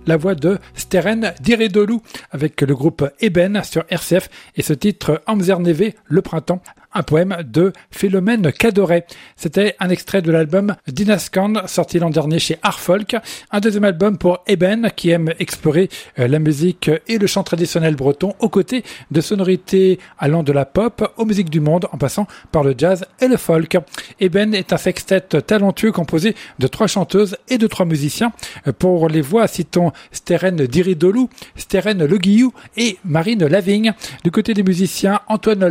la voix de Steren Diridolu avec le groupe Eben sur RCF et ce titre Amzerneve, le printemps, un poème de Philomène Cadoret. C'était un extrait de l'album Dinaskand, sorti l'an dernier chez Art Folk, un deuxième album pour Eben qui aime explorer la musique et le chant traditionnel breton aux côtés de sonorités allant de la pop aux musiques du monde en passant par le jazz et le folk. Eben est un sextet talentueux composé de 3 chanteuses et de 3 musiciens. Pour les voix, citons Steren Diridolu, Steren Le Guillou et Marine Lavigne. Du côté des musiciens, Antoine